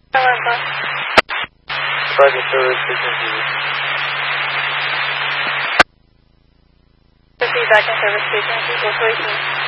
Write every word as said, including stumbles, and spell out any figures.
Target service station zero. Proceed back in service station, equal to eighteen.